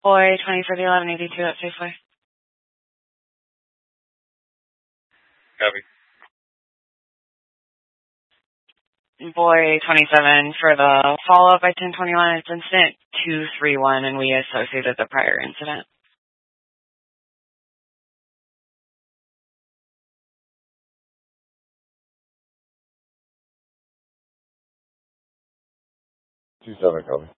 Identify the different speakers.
Speaker 1: Boy 20 for the 1182 at Safeway.
Speaker 2: Copy.
Speaker 1: Boy 27 for the follow-up by 1021. It's incident 231, and we associated the prior incident.
Speaker 2: 27, copy.